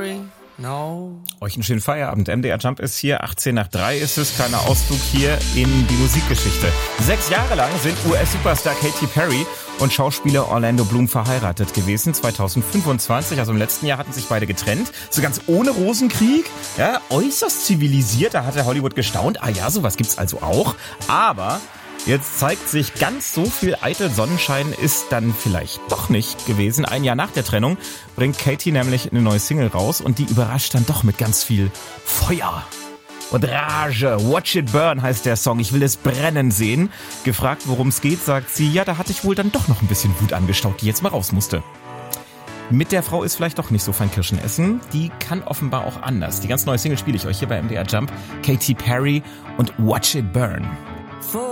sorry, no. Euch einen schönen Feierabend. MDR Jump ist hier, 3:18 ist es. Kleiner Ausflug hier in die Musikgeschichte. 6 Jahre lang sind US-Superstar Katy Perry und Schauspieler Orlando Bloom verheiratet gewesen. 2025, also im letzten Jahr, hatten sich beide getrennt. So ganz ohne Rosenkrieg. Ja, äußerst zivilisiert. Da hat der Hollywood gestaunt. Ah ja, sowas gibt's also auch. Aber jetzt zeigt sich, ganz so viel eitel Sonnenschein ist dann vielleicht doch nicht gewesen. Ein Jahr nach der Trennung bringt Katy nämlich eine neue Single raus und die überrascht dann doch mit ganz viel Feuer und Rage. Watch It Burn heißt der Song. Ich will es brennen sehen. Gefragt, worum es geht, sagt sie, ja, da hatte ich wohl dann doch noch ein bisschen Wut angestaut, die jetzt mal raus musste. Mit der Frau ist vielleicht doch nicht so fein Kirschen essen. Die kann offenbar auch anders. Die ganz neue Single spiele ich euch hier bei MDR Jump. Katy Perry und Watch It Burn.